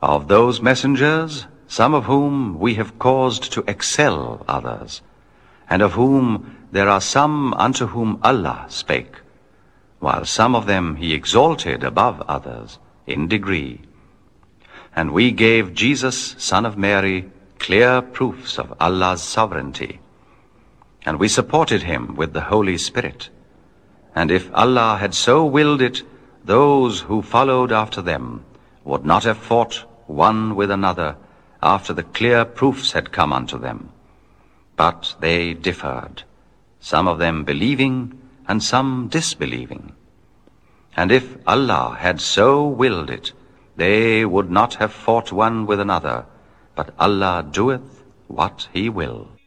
Of those messengers, some of whom we have caused to excel others, and of whom there are some unto whom Allah spake, while some of them he exalted above others in degree. And we gave Jesus, son of Mary, clear proofs of Allah's sovereignty, and we supported him with the Holy Spirit. And if Allah had so willed it, those who followed after them would not have fought one with another after the clear proofs had come unto them. But they differed, some of them believing and some disbelieving. And if Allah had so willed it, they would not have fought one with another, but Allah doeth what he will.